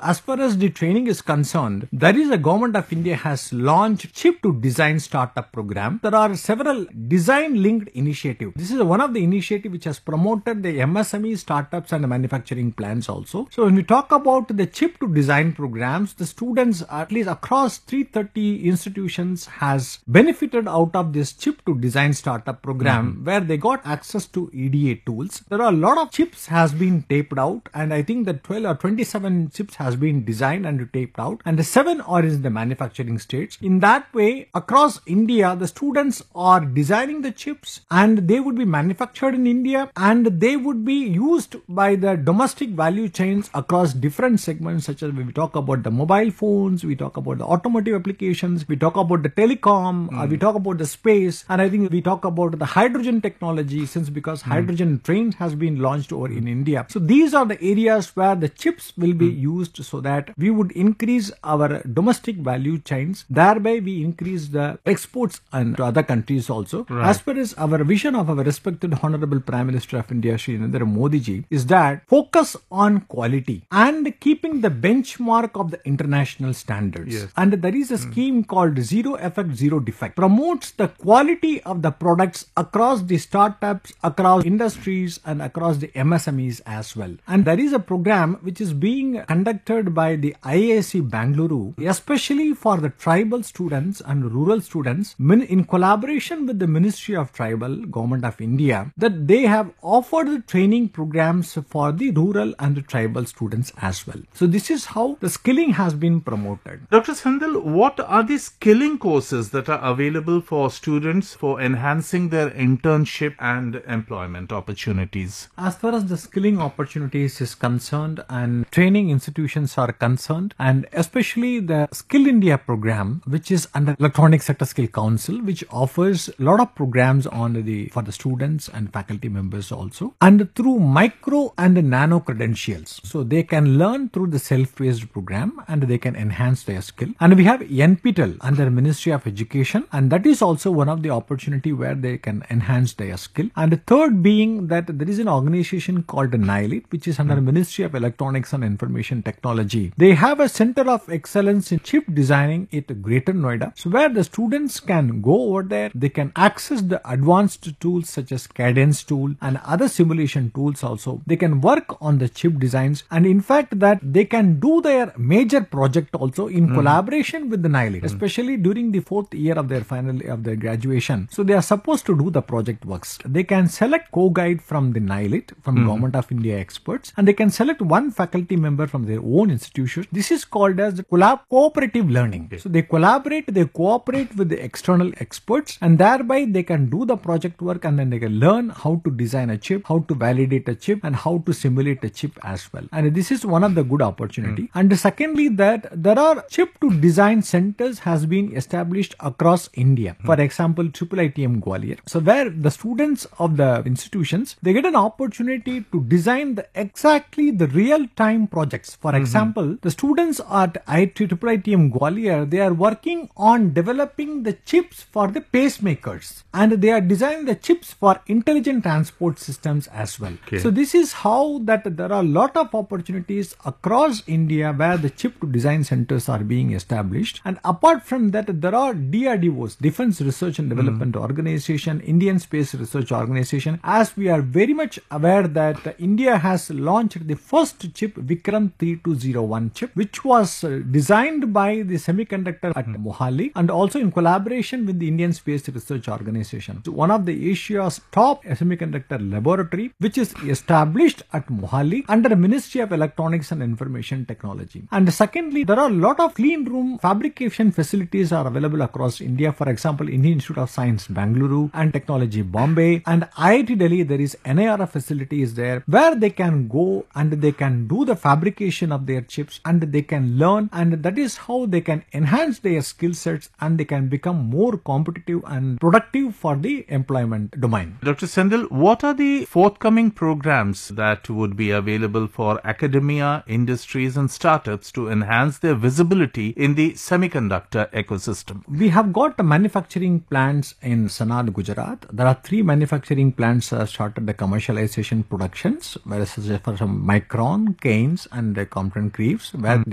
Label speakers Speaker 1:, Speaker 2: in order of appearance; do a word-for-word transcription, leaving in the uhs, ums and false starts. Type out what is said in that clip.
Speaker 1: as far as the training is concerned, there is a Government of India has launched Chip to Design Startup Program. There are several design-linked initiatives. This is one of the initiatives which has promoted the M S M E startups and manufacturing plants also. So when we talk about the Chip to Design programs, the students at least across three hundred thirty institutions has benefited out of this Chip to Design Startup program, mm-hmm. where they got access to E D A tools. There are a lot of chips has been taped out, and I think that twelve or twenty-seven chips has been designed and taped out, and the seven are in the manufacturing states. In that way, across India, the students are designing the chips and they would be manufactured in India and they would be used by the domestic value chains across different segments, such as we talk about the mobile phones, we talk about the automotive applications, we talk about the telecom, mm. uh, we talk about the space, and I think we talk about the hydrogen technology, since because mm. hydrogen train has been launched over in India. So these are the areas where the chips will be mm. used, so that we would increase our domestic value chains. Thereby we increase the exports and to other countries also. Right. As far as our vision of our respected Honorable Prime Minister of India, Shri Narendra Modi ji, is that focus on quality and keeping the benchmark of the international standards. Yes. And there is a mm. scheme called Zero Effect, Zero Defect. Promotes the quality of the products across the startups, across industries and across the M S M Es as well. And there is a program which is being conducted by the I I S C Bangalore, especially for the tribal students and rural students, in collaboration with the Ministry of Tribal, Government of India, that they have offered the training programs for the rural and the tribal students as well. So this is how the skilling has been promoted.
Speaker 2: Doctor Sendil, what are the skilling courses that are available for students for enhancing their internship and employment opportunities?
Speaker 1: As far as the skilling opportunities is concerned and training institutions are concerned, and especially the Skill India program, which is under Electronic Sector Skill Council, which offers a lot of programs on the for the students and faculty members also, and through micro and nano credentials. So they can learn through the self-paced program and they can enhance their skill. And we have N P T E L under Ministry of Education, and that is also one of the opportunity where they can enhance their skill. And the third being that there is an organization called NILIT, which is under mm. Ministry of Electronics and Information Technology. They have a Center of Excellence in Chip Designing at Greater Noida, so where the students can go over there, they can access the advanced tools such as Cadence tool and other simulation tools also. They can work on the chip designs, and in fact that they can do their major project also in mm. collaboration with the NILIT, mm. especially during the fourth year of their final of their graduation. So they are supposed to do the project works. They can select co-guide from the NILIT, from mm. Government of India experts, and they can select one faculty member from their own institution. This is called as the collab cooperative learning. Okay. So they collaborate, they cooperate with the external experts, and thereby they can do the project work, and then they can learn how to design a chip, how to validate a chip, and how to simulate a chip as well. And this is one of the good opportunity. Mm. And secondly, that there are chip to design centers has been established across India. Mm. For example, Triple I T M Gwalior. So where the students of the institutions, they get an opportunity to design the exactly the real-time projects. For mm-hmm. example, the students at Triple I T M Gwalior, they are working on developing the chips for the pacemakers, and they are designing the chips for intelligent transport systems as well. Okay. So this is how that there are a lot of opportunities across India where the chip to design centers are being established. And apart from that, there are D R D Os, Defense Research and Development mm. Organization, Indian Space Research Organization. As we are very much aware that India has launched the first chip, Vikram thirty-two oh one chip, which was uh, designed by the semiconductor at mm. Mohali, and also in collaboration with the Indian Space Research Organization. So one of the Asia's top semiconductor laboratory, which is established at Mohali under Ministry of Electronics and Information Technology. And secondly, there are a lot of clean room fabrication facilities are available across India. For example, Indian Institute of Science Bangalore and Technology Bombay and I I T Delhi, there is N I R F facilities there where they can go and they can do the fabrication of their chips, and they can learn, and that is how they can enhance their skill sets, and they can become more competitive and productive for the employment domain.
Speaker 2: Doctor Sendil, what are the forthcoming programs that would be available for academia, industries and startups to enhance their visibility in the semiconductor ecosystem?
Speaker 1: We have got manufacturing plants in Sanad, Gujarat. There are three manufacturing plants that uh, started the commercialization productions, whereas for some Micron, Keynes and uh, Compton Creeves, where mm.